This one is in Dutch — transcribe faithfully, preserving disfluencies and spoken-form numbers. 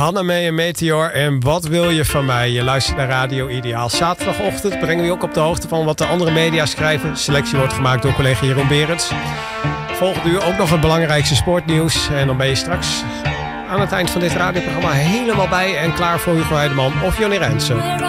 Hanna mee en Meteor. En wat wil je van mij? Je luistert naar Radio Ideaal. Zaterdagochtend brengen we je ook op de hoogte van wat de andere media schrijven. Selectie wordt gemaakt door collega Jeroen Berends. Volgende uur ook nog het belangrijkste sportnieuws. En dan ben je straks aan het eind van dit radioprogramma helemaal bij en klaar voor Hugo Heideman of Jonny Rijnsen.